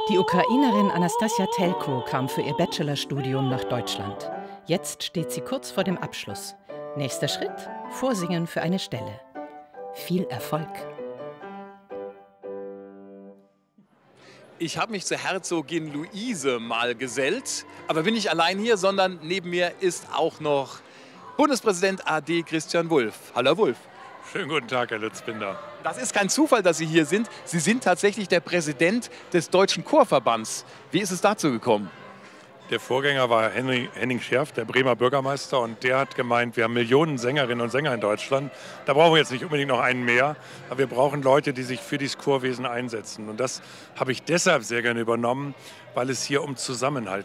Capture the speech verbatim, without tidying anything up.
Die Ukrainerin Anastasia Telko kam für ihr Bachelorstudium nach Deutschland. Jetzt steht sie kurz vor dem Abschluss. Nächster Schritt: Vorsingen für eine Stelle. Viel Erfolg! Ich habe mich zur Herzogin Luise mal gesellt, aber bin nicht allein hier, sondern neben mir ist auch noch Bundespräsident A D Christian Wulff. Hallo Herr Wulff. Schönen guten Tag, Herr Litzbinder. Das ist kein Zufall, dass Sie hier sind. Sie sind tatsächlich der Präsident des Deutschen Chorverbands. Wie ist es dazu gekommen? Der Vorgänger war Henning, Henning Schärf, der Bremer Bürgermeister, und der hat gemeint, wir haben Millionen Sängerinnen und Sänger in Deutschland. Da brauchen wir jetzt nicht unbedingt noch einen mehr, aber wir brauchen Leute, die sich für dieses Chorwesen einsetzen. Und das habe ich deshalb sehr gerne übernommen, weil es hier um Zusammenhalt